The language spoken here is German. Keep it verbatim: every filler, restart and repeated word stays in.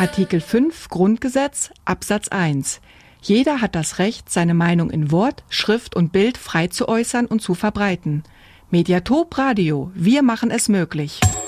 Artikel fünf Grundgesetz, Absatz eins. Jeder hat das Recht, seine Meinung in Wort, Schrift und Bild frei zu äußern und zu verbreiten. Mediatop Radio, wir machen es möglich.